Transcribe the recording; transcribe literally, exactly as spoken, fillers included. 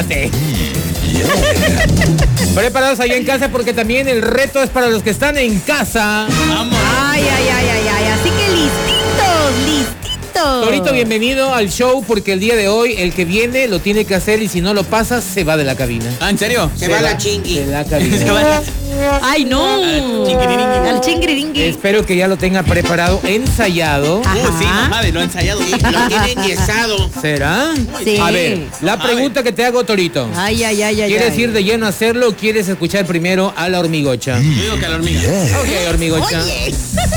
este. Preparados ahí en casa porque también el reto es para los que están en casa. Vamos. Ay, ay, ay, ay, ay. Así que listitos, listitos. Torito, bienvenido al show porque el día de hoy el que viene lo tiene que hacer y si no lo pasa se va de la cabina. Ah, ¿en serio? Se, se va la chingui. De la cabina. Se va la... Ay, no. Al chingriringui. Espero que ya lo tenga preparado, ensayado. Ajá. Uh, sí, mamá, lo he ensayado. Sí, lo tiene enyesado. ¿Será? Sí. A ver, la A pregunta que te hago, Torito. Ay, ay, ay, ay. ¿Quieres ay. ir de lleno a hacerlo o quieres escuchar primero a la hormigocha? Yo digo que a la hormiga. Ok, hormigocha. Oye.